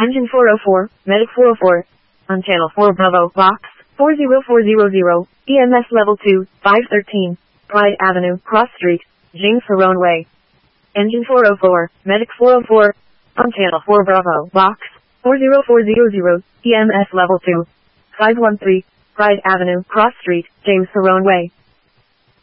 Engine 404, Medic 404. On channel 4 Bravo, box 40400, EMS level 2, 513. Pride Avenue, Cross Street, James Ferone Way. Engine 404, Medic 404. On channel 4 Bravo, box 40400, EMS level 2, 513. Pride Avenue, Cross Street, James Ferone Way.